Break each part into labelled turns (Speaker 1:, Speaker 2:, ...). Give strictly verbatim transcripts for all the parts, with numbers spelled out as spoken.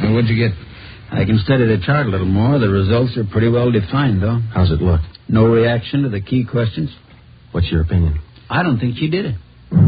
Speaker 1: Well, what'd you get?
Speaker 2: I can study the chart a little more. The results are pretty well defined, though.
Speaker 3: How's it look?
Speaker 2: No reaction to the key questions.
Speaker 3: What's your opinion?
Speaker 2: I don't think she did it.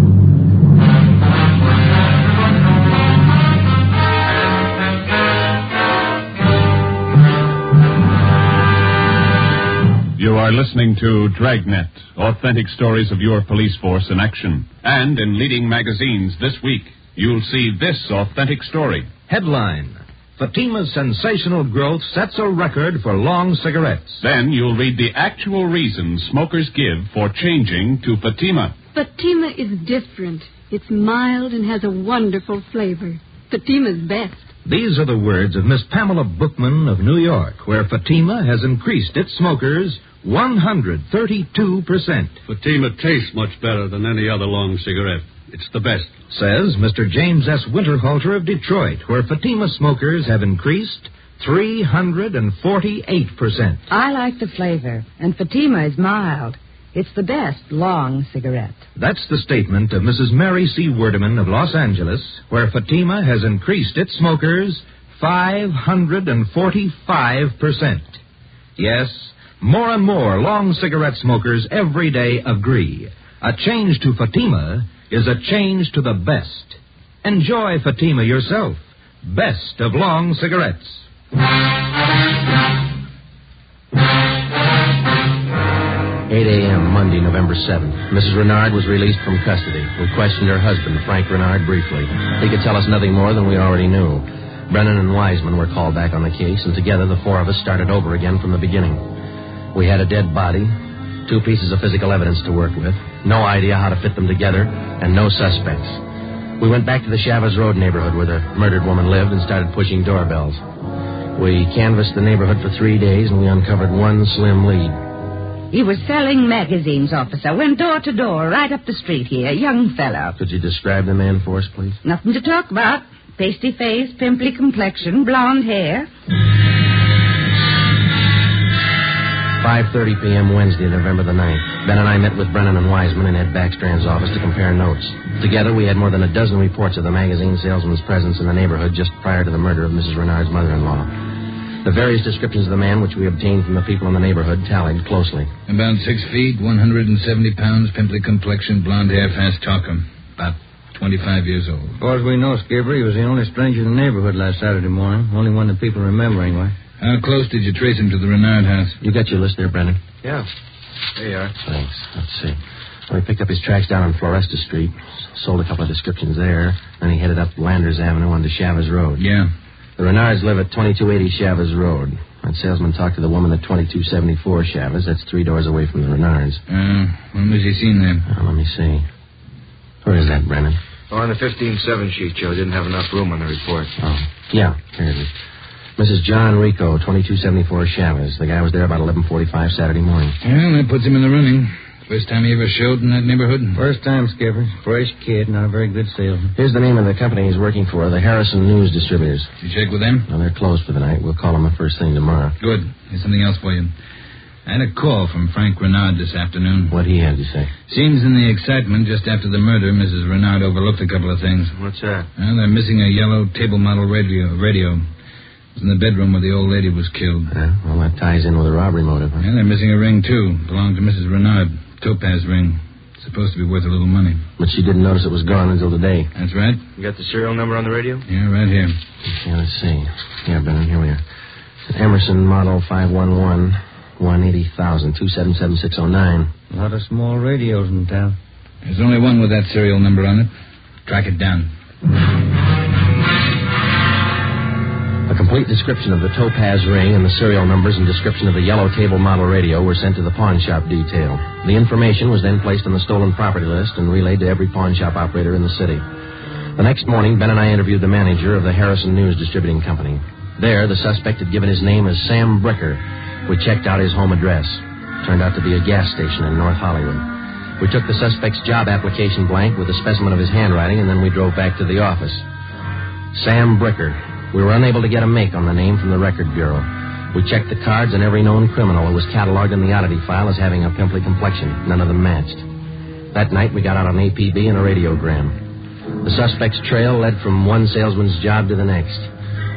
Speaker 4: You are listening to Dragnet, authentic stories of your police force in action. And in leading magazines this week, you'll see this authentic story.
Speaker 5: Headline: Fatima's sensational growth sets a record for long cigarettes.
Speaker 4: Then you'll read the actual reasons smokers give for changing to Fatima.
Speaker 6: Fatima is different. It's mild and has a wonderful flavor. Fatima's best.
Speaker 5: These are the words of Miss Pamela Bookman of New York, where Fatima has increased its smokers one hundred thirty-two percent.
Speaker 7: Fatima tastes much better than any other long cigarette. It's the best.
Speaker 5: Says Mister James S. Winterhalter of Detroit, where Fatima smokers have increased three hundred forty-eight percent.
Speaker 8: I like the flavor, and Fatima is mild. It's the best long cigarette.
Speaker 5: That's the statement of Missus Mary C. Werdeman of Los Angeles, where Fatima has increased its smokers five hundred forty-five percent. Yes, more and more long cigarette smokers every day agree. A change to Fatima is a change to the best. Enjoy Fatima yourself. Best of long cigarettes.
Speaker 3: eight a.m., Monday, November seventh. Missus Renard was released from custody. We questioned her husband, Frank Renard, briefly. He could tell us nothing more than we already knew. Brennan and Wiseman were called back on the case, and together the four of us started over again from the beginning. We had a dead body, two pieces of physical evidence to work with, no idea how to fit them together, and no suspects. We went back to the Chavez Road neighborhood where the murdered woman lived and started pushing doorbells. We canvassed the neighborhood for three days, and we uncovered one slim lead.
Speaker 8: He was selling magazines, officer. Went door to door, right up the street here. Young fellow.
Speaker 3: Could you describe the man for us, please?
Speaker 8: Nothing to talk about. Pasty face, pimply complexion, blonde hair.
Speaker 3: five thirty p.m. Wednesday, November the ninth. Ben and I met with Brennan and Wiseman in Ed Backstrand's office to compare notes. Together, we had more than a dozen reports of the magazine salesman's presence in the neighborhood just prior to the murder of Missus Renard's mother-in-law. The various descriptions of the man which we obtained from the people in the neighborhood tallied closely.
Speaker 1: About six feet, one hundred seventy pounds, pimply complexion, blonde hair, fast talker. About twenty-five years old.
Speaker 2: As far as we know, Skipper, he was the only stranger in the neighborhood last Saturday morning. Only one that people remember, anyway.
Speaker 1: How close did you trace him to the Renard house?
Speaker 3: You got your list there, Brennan?
Speaker 7: Yeah. There you are.
Speaker 3: Thanks. Let's see. Well, he picked up his tracks down on Floresta Street, sold a couple of descriptions there, then he headed up Landers Avenue onto Chavez Road.
Speaker 1: Yeah.
Speaker 3: The Renards live at twenty-two eighty Chavez Road. That salesman talked to the woman at twenty-two seventy-four Chavez. That's three doors away from the Renards.
Speaker 1: Uh, when was he seen there?
Speaker 3: Uh, let me see. Where is that, Brennan?
Speaker 7: Oh, on the fifteen seven sheet, Joe. Didn't have enough room on the report.
Speaker 3: Oh, yeah. Here it is. Missus John Rico, twenty-two seventy-four Chavez. The guy was there about eleven forty-five Saturday morning.
Speaker 1: Well, that puts him in the running. First time he ever showed in that neighborhood?
Speaker 2: First time, Skipper. Fresh kid, not a very good salesman.
Speaker 3: Here's the name of the company he's working for, the Harrison News Distributors.
Speaker 1: Did you check with them?
Speaker 3: Well, they're closed for the night. We'll call them the first thing tomorrow.
Speaker 1: Good. Here's something else for you. I had a call from Frank Renard this afternoon.
Speaker 3: What'd he have to say?
Speaker 1: Seems in the excitement just after the murder, Missus Renard overlooked a couple of things.
Speaker 7: What's that?
Speaker 1: Well, they're missing a yellow table model radio. radio. It was in the bedroom where the old lady was killed.
Speaker 3: Yeah, well, that ties in with a robbery motive, huh?
Speaker 1: Yeah, they're missing a ring, too. Belonged to Missus Renard. Topaz ring. Supposed to be worth a little money.
Speaker 3: But she didn't notice it was gone until today.
Speaker 1: That's right.
Speaker 7: You got the serial number on the radio?
Speaker 1: Yeah, right here.
Speaker 3: Okay, let's see. Yeah, Brennan, here we are. Emerson model five one one, one eighty thousand, two seven seven six oh nine.
Speaker 2: A lot of small radios in town.
Speaker 1: There's only one with that serial number on it. Track it down.
Speaker 3: A complete description of the Topaz ring and the serial numbers and description of the yellow table model radio were sent to the pawn shop detail. The information was then placed on the stolen property list and relayed to every pawn shop operator in the city. The next morning, Ben and I interviewed the manager of the Harrison News Distributing Company. There, the suspect had given his name as Sam Bricker. We checked out his home address. Turned out to be a gas station in North Hollywood. We took the suspect's job application blank with a specimen of his handwriting, and then we drove back to the office. Sam Bricker. We were unable to get a make on the name from the Record Bureau. We checked the cards, and every known criminal who was cataloged in the oddity file as having a pimply complexion. None of them matched. That night, we got out an A P B and a radiogram. The suspect's trail led from one salesman's job to the next.